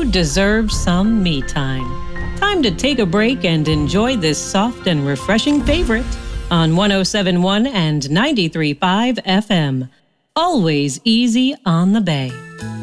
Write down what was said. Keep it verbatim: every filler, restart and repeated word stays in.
deserve some me time. Time to take a break and enjoy this soft and refreshing favorite on one oh seven point one and ninety-three point five F M. Always easy on the Bay.